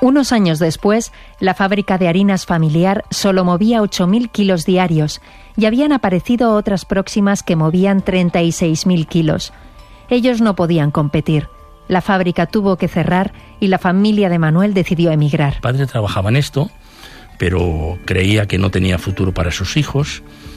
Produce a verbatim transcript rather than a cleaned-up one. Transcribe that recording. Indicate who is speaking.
Speaker 1: Unos años después, la fábrica de harinas familiar solo movía ocho mil kilos diarios y habían aparecido otras próximas que movían treinta y seis mil kilos. Ellos no podían competir. La fábrica tuvo que cerrar y la familia de Manuel decidió emigrar.
Speaker 2: Mi padre trabajaba en esto, pero creía que no tenía futuro para sus hijos